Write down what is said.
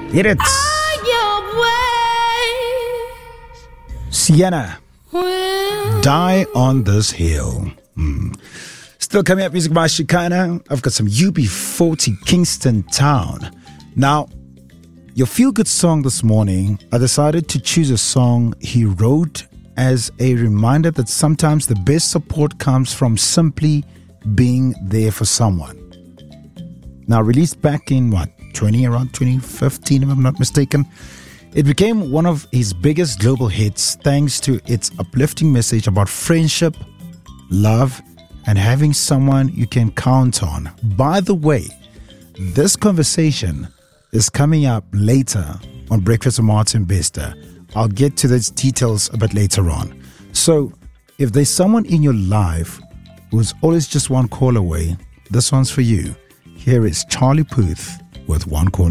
Hit it. Sienna, Die on This Hill. Still coming up, music by Shekinah. I've got some UB40 Kingston Town. Now, your feel-good song this morning, I decided to choose a song he wrote as a reminder that sometimes the best support comes from simply being there for someone. Now, released back in around 2015, if I'm not mistaken, it became one of his biggest global hits thanks to its uplifting message about friendship, love, and having someone you can count on. By the way, this conversation is coming up later on Breakfast with Martin Bester. I'll get to those details a bit later on. So, if there's someone in your life who's always just one call away, this one's for you. Here is Charlie Puth with One Call.